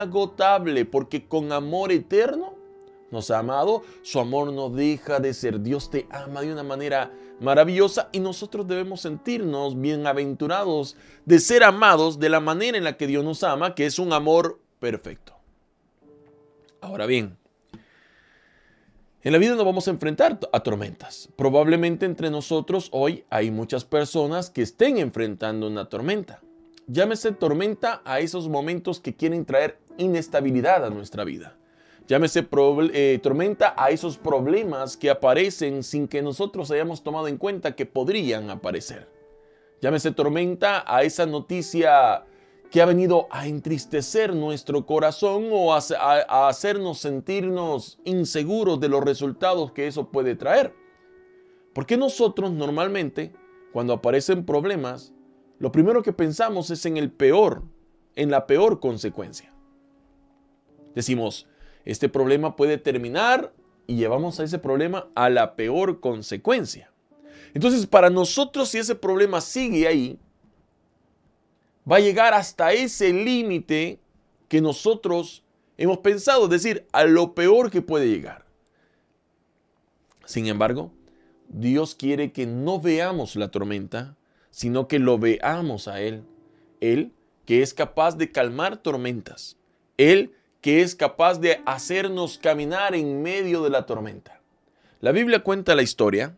inagotable, porque con amor eterno nos ha amado. Su amor no deja de ser. Dios te ama de una manera maravillosa y nosotros debemos sentirnos bienaventurados de ser amados de la manera en la que Dios nos ama, que es un amor perfecto. Ahora bien, en la vida nos vamos a enfrentar a tormentas. Probablemente entre nosotros hoy hay muchas personas que estén enfrentando una tormenta. Llámese tormenta a esos momentos que quieren traer inestabilidad a nuestra vida. Llámese tormenta a esos problemas que aparecen sin que nosotros hayamos tomado en cuenta que podrían aparecer. Llámese tormenta a esa noticia que ha venido a entristecer nuestro corazón o a hacernos sentirnos inseguros de los resultados que eso puede traer. Porque nosotros normalmente, cuando aparecen problemas, lo primero que pensamos es en la peor consecuencia. Decimos, este problema puede terminar y llevamos a ese problema a la peor consecuencia. Entonces, para nosotros, si ese problema sigue ahí, va a llegar hasta ese límite que nosotros hemos pensado, es decir, a lo peor que puede llegar. Sin embargo, Dios quiere que no veamos la tormenta, sino que lo veamos a Él. Él que es capaz de calmar tormentas. Él que es capaz de hacernos caminar en medio de la tormenta. La Biblia cuenta la historia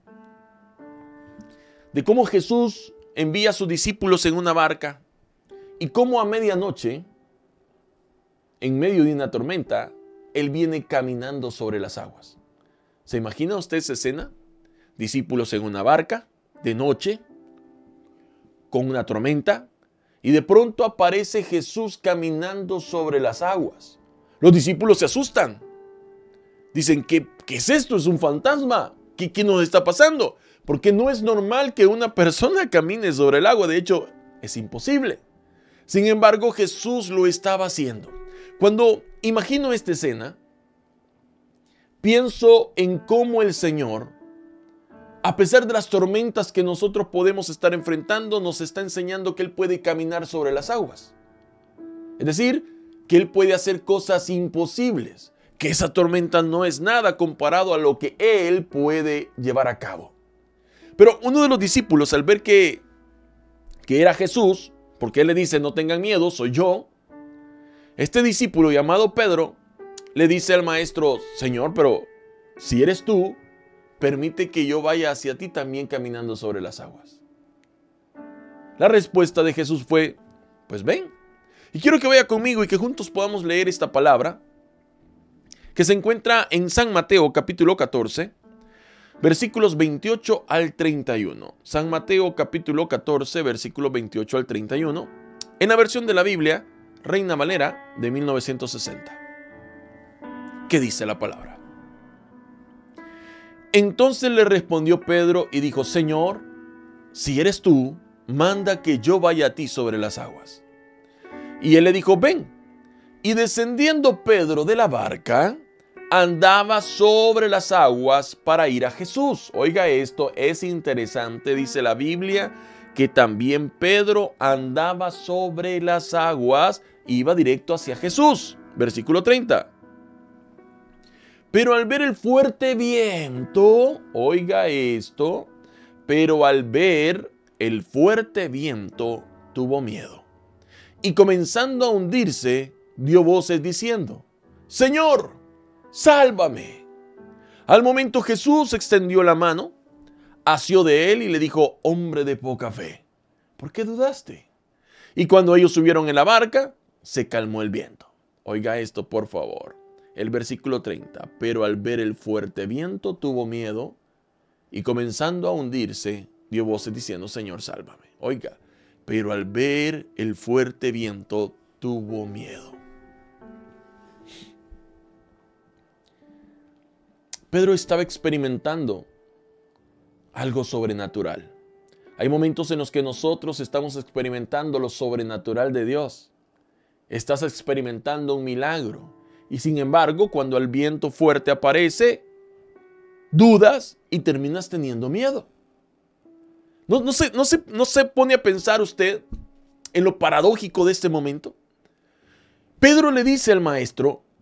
de cómo Jesús envía a sus discípulos en una barca y cómo a medianoche, en medio de una tormenta, Él viene caminando sobre las aguas. ¿Se imagina usted esa escena? Discípulos en una barca, de noche, con una tormenta, y de pronto aparece Jesús caminando sobre las aguas. Los discípulos se asustan. Dicen, ¿qué es esto? ¿Es un fantasma? ¿Qué nos está pasando? Porque no es normal que una persona camine sobre el agua. De hecho, es imposible. Sin embargo, Jesús lo estaba haciendo. Cuando imagino esta escena, pienso en cómo el Señor, a pesar de las tormentas que nosotros podemos estar enfrentando, nos está enseñando que Él puede caminar sobre las aguas. Es decir, que Él puede hacer cosas imposibles, que esa tormenta no es nada comparado a lo que Él puede llevar a cabo. Pero uno de los discípulos, al ver que era Jesús, porque Él le dice, no tengan miedo, soy yo. Este discípulo llamado Pedro le dice al maestro, Señor, pero si eres tú, permite que yo vaya hacia ti también caminando sobre las aguas. La respuesta de Jesús fue, pues ven. Y quiero que vaya conmigo y que juntos podamos leer esta palabra que se encuentra en San Mateo capítulo 14, versículos 28 al 31. San Mateo capítulo 14, versículos 28 al 31. En la versión de la Biblia, Reina Valera de 1960. ¿Qué dice la palabra? Entonces le respondió Pedro y dijo, Señor, si eres tú, manda que yo vaya a ti sobre las aguas. Y él le dijo, ven. Y descendiendo Pedro de la barca, andaba sobre las aguas para ir a Jesús. Oiga, esto es interesante, dice la Biblia, que también Pedro andaba sobre las aguas, iba directo hacia Jesús. Versículo 30. Pero al ver el fuerte viento, oiga esto, pero al ver el fuerte viento tuvo miedo. Y comenzando a hundirse, dio voces diciendo, Señor, sálvame. Al momento Jesús extendió la mano, asió de él y le dijo, hombre de poca fe, ¿por qué dudaste? Y cuando ellos subieron en la barca, se calmó el viento. Oiga esto, por favor. El versículo 30. Pero al ver el fuerte viento tuvo miedo y comenzando a hundirse, dio voces diciendo, Señor, sálvame. Oiga, pero al ver el fuerte viento tuvo miedo. Pedro estaba experimentando algo sobrenatural. Hay momentos en los que nosotros estamos experimentando lo sobrenatural de Dios. Estás experimentando un milagro. Y sin embargo, cuando el viento fuerte aparece, dudas y terminas teniendo miedo. ¿No se pone a pensar usted en lo paradójico de este momento? Pedro le dice al maestro,